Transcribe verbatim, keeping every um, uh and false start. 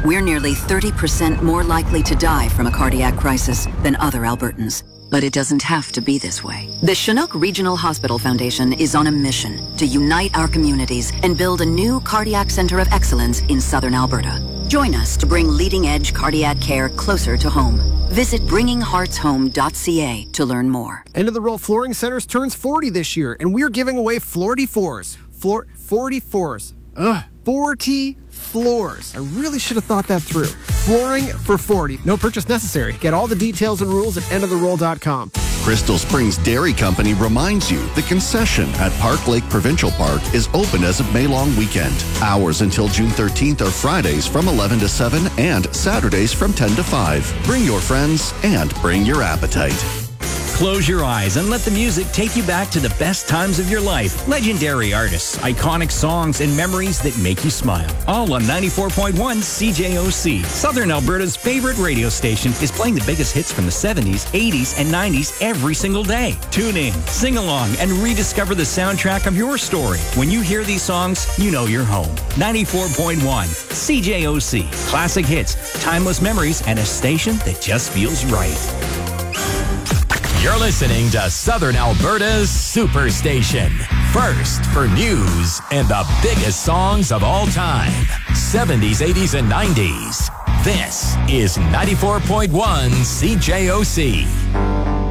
we're nearly thirty percent more likely to die from a cardiac crisis than other Albertans. But it doesn't have to be this way. The Chinook Regional Hospital Foundation is on a mission to unite our communities and build a new cardiac center of excellence in southern Alberta. Join us to bring leading-edge cardiac care closer to home. Visit bringing hearts home dot c a to learn more. End of the Roll Flooring Centers turns forty this year, and we're giving away forty-fours. Floor, forty-fours. Ugh, forty floors. I really should have thought that through. Flooring for forty. No purchase necessary. Get all the details and rules at end of the roll dot com. Crystal Springs Dairy Company reminds you the concession at Park Lake Provincial Park is open as of May long weekend. Hours until June thirteenth are Fridays from eleven to seven and Saturdays from ten to five. Bring your friends and bring your appetite. Close your eyes and let the music take you back to the best times of your life. Legendary artists, iconic songs, and memories that make you smile. All on ninety-four point one C J O C. Southern Alberta's favorite radio station is playing the biggest hits from the seventies, eighties, and nineties every single day. Tune in, sing along, and rediscover the soundtrack of your story. When you hear these songs, you know you're home. ninety-four point one C J O C. Classic hits, timeless memories, and a station that just feels right. You're listening to Southern Alberta's Superstation. First for news and the biggest songs of all time. seventies, eighties, and nineties. This is ninety-four point one C J O C.